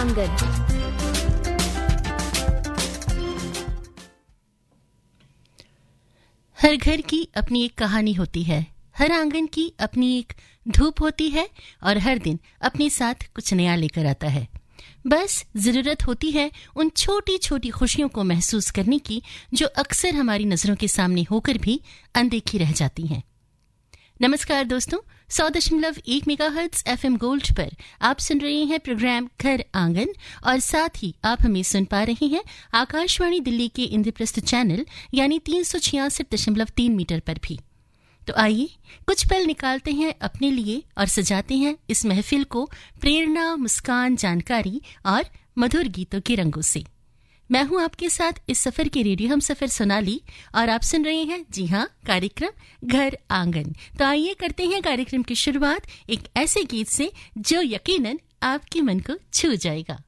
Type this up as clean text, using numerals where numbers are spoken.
आंगन। हर घर की अपनी एक कहानी होती है, हर आंगन की अपनी एक धूप होती है और हर दिन अपने साथ कुछ नया लेकर आता है। बस जरूरत होती है उन छोटी छोटी खुशियों को महसूस करने की जो अक्सर हमारी नजरों के सामने होकर भी अनदेखी रह जाती हैं। नमस्कार दोस्तों, 100.1 मेगाहर्ट्ज FM गोल्ड पर आप सुन रहे हैं प्रोग्राम घर आंगन और साथ ही आप हमें सुन पा रहे हैं आकाशवाणी दिल्ली के इंद्रप्रस्थ चैनल यानी 366.3 मीटर पर भी। तो आइए कुछ पल निकालते हैं अपने लिए और सजाते हैं इस महफिल को प्रेरणा, मुस्कान, जानकारी और मधुर गीतों के रंगों से। मैं हूं आपके साथ इस सफर के रेडियो हम सफर सोनाली और आप सुन रहे हैं जी हां कार्यक्रम घर आंगन। तो आइए करते हैं कार्यक्रम की शुरुआत एक ऐसे गीत से जो यकीनन आपके मन को छू जाएगा।